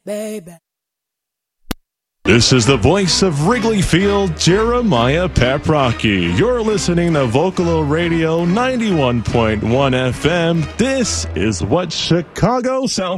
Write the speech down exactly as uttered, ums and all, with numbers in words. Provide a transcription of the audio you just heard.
baby. This is the voice of Wrigley Field, Jeremiah Paprocki. You're listening to Vocalo Radio ninety-one point one F M. This is what Chicago sounds